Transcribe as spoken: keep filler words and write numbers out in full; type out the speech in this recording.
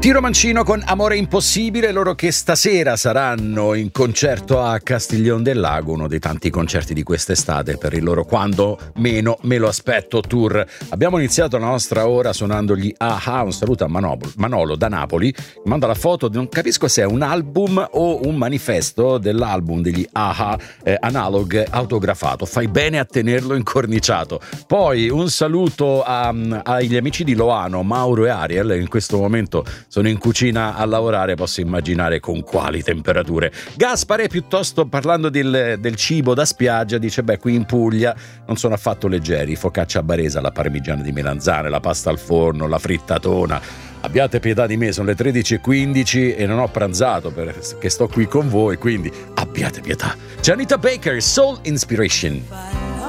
Tiro Mancino con Amore Impossibile, loro che stasera saranno in concerto a Castiglion del Lago, uno dei tanti concerti di quest'estate per il loro quando meno me lo aspetto tour. Abbiamo iniziato la nostra ora suonando gli A-ha, un saluto a Manolo, Manolo da Napoli, manda la foto, non capisco se è un album o un manifesto dell'album degli A-ha eh, Analog autografato, fai bene a tenerlo incorniciato. Poi un saluto a, agli amici di Loano, Mauro e Ariel, in questo momento sono in cucina a lavorare, posso immaginare con quali temperature. Gaspare, piuttosto parlando del, del cibo da spiaggia, dice beh, qui in Puglia non sono affatto leggeri, focaccia baresa, la parmigiana di melanzane, la pasta al forno, la frittatona. Abbiate pietà di me, sono le tredici e quindici e non ho pranzato perché sto qui con voi, quindi abbiate pietà. C'è Anita Baker, Soul Inspiration.